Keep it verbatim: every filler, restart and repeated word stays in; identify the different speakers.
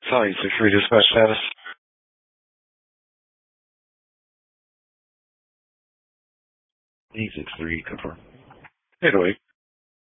Speaker 1: Sorry, six three dispatch status. E six three confirm. eight oh eight.